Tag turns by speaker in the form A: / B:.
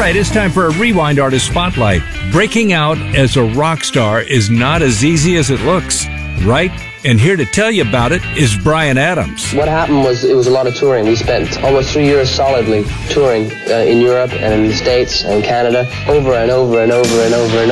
A: right, it's time for a Rewind Artist Spotlight. Breaking out as a rock star is not as easy as it looks, right? And here to tell you about it is Bryan Adams.
B: What happened was it was a lot of touring. We spent almost 3 years solidly touring in Europe and in the States and Canada over and over and over and over and over.